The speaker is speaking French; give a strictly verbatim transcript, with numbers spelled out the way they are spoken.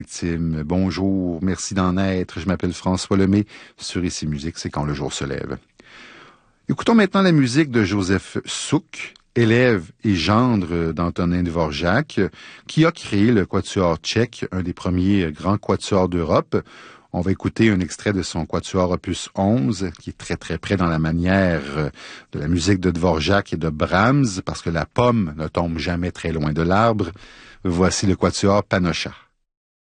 Victime. Bonjour, merci d'en être. Je m'appelle François Lemay. Sur Ici Musique, c'est quand le jour se lève. Écoutons maintenant la musique de Joseph Suk, élève et gendre d'Antonin Dvorak, qui a créé le quatuor tchèque, un des premiers grands quatuors d'Europe. On va écouter un extrait de son quatuor opus onze, qui est très très près dans la manière de la musique de Dvorak et de Brahms, parce que la pomme ne tombe jamais très loin de l'arbre. Voici le quatuor Panocha.